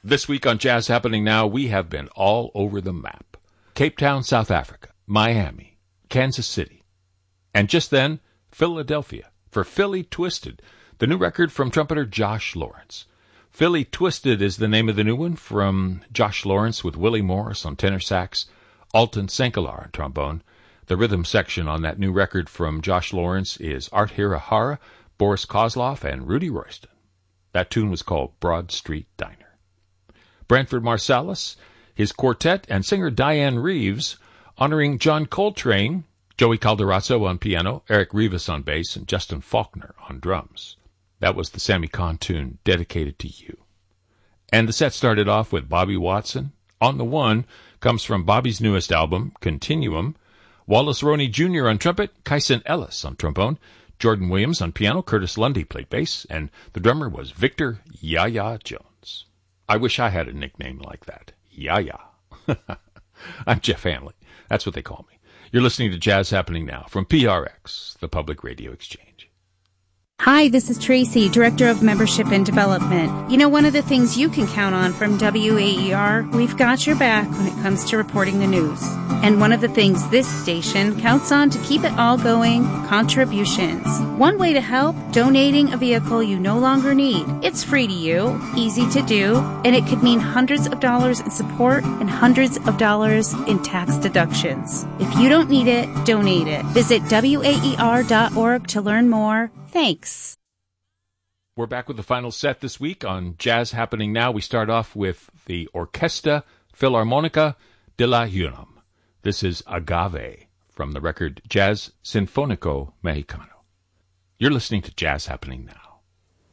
This week on Jazz Happening Now, we have been all over the map. Cape Town, South Africa, Miami, Kansas City, and just then, Philadelphia, for Philly Twisted, the new record from trumpeter Josh Lawrence. Philly Twisted is the name of the new one from Josh Lawrence with Willie Morris on tenor sax, Alton Sankelar on trombone. The rhythm section on that new record from Josh Lawrence is Art Hirahara, Boris Kozloff, and Rudy Royston. That tune was called Broad Street Diner. Branford Marsalis, his quartet, and singer Diane Reeves, honoring John Coltrane, Joey Calderazzo on piano, Eric Rivas on bass, and Justin Faulkner on drums. That was the Sammy Kahn tune, Dedicated to You. And the set started off with Bobby Watson. On the One comes from Bobby's newest album, Continuum. Wallace Roney Jr. on trumpet, Kyson Ellis on trombone, Jordan Williams on piano, Curtis Lundy played bass, and the drummer was Victor Yaya Jones. I wish I had a nickname like that. Yaya. I'm Jeff Hanley. That's what they call me. You're listening to Jazz Happening Now from PRX, the Public Radio Exchange. Hi, this is Tracy, Director of Membership and Development. You know, one of the things you can count on from WAER, we've got your back when it comes to reporting the news. And one of the things this station counts on to keep it all going, contributions. One way to help, donating a vehicle you no longer need. It's free to you, easy to do, and it could mean hundreds of dollars in support and hundreds of dollars in tax deductions. If you don't need it, donate it. Visit WAER.org to learn more. Thanks. We're back with the final set this week on Jazz Happening Now. We start off with the Orquesta Filarmonica de la UNAM. This is Agave from the record Jazz Sinfónico Mexicano. You're listening to Jazz Happening Now.